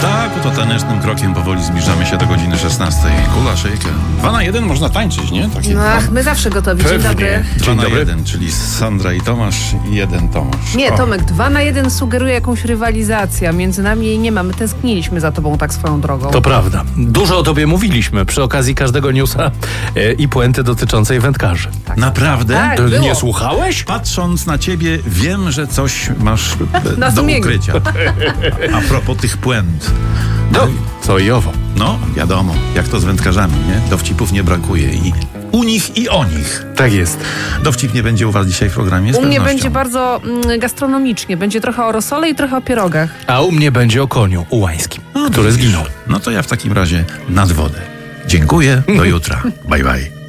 Tak, oto tanecznym krokiem powoli zbliżamy się do godziny 16. Kula szejka. 2 na 1 można tańczyć, nie? Takie No, my zawsze gotowi. Dzień Pewnie. dobry. 2 Dzień na dobry. 1, czyli Sandra i Tomasz i 1 Tomasz. Nie, O. Tomek, 2 na 1 sugeruje jakąś rywalizację. Między nami jej nie ma. My tęskniliśmy za tobą tak swoją drogą. To prawda. Dużo o tobie mówiliśmy przy okazji każdego newsa i puenty dotyczącej wędkarzy. Naprawdę? Tak. To było. nie słuchałeś? Patrząc na ciebie, wiem, że coś masz Na do sumieniu. ukrycia. A propos tych puent. No, co i owo. No, wiadomo, jak to z wędkarzami, nie? Dowcipów nie brakuje i u nich i o nich. Tak jest. Dowcip nie będzie u was dzisiaj w programie, z U mnie pewnością. będzie bardzo gastronomicznie. Będzie trochę o rosole i trochę o pierogach. A u mnie będzie o koniu ułańskim, który widzisz. zginął. No to ja w takim razie nad wodę. Dziękuję, do jutra. Bye bye.